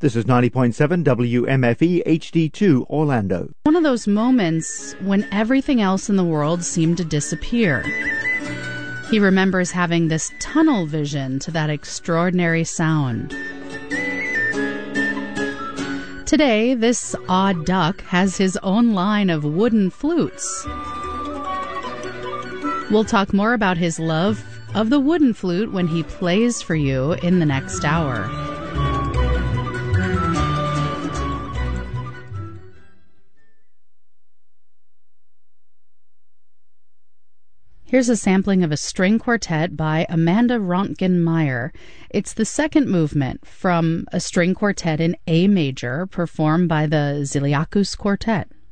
This is 90.7 WMFE HD2 Orlando. One of those moments when everything else in the world seemed to disappear. He remembers having this tunnel vision to that extraordinary sound. Today, this odd duck has his own line of wooden flutes. We'll talk more about his love of the wooden flute when he plays for you in the next hour. Here's a sampling of a string quartet by Amanda Rontgen-Meyer. It's the second movement from a string quartet in A major performed by the Ziliakus Quartet.